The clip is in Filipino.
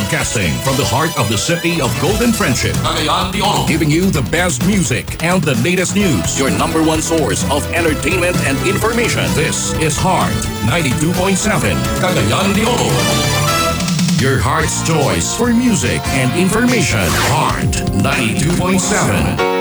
Broadcasting from the heart of the city of Golden Friendship, Cagayan de Oro, giving you the best music and the latest news. Your number one source of entertainment and information. This is Heart 92.7, Cagayan de Oro. Your heart's choice for music and information. Heart 92.7.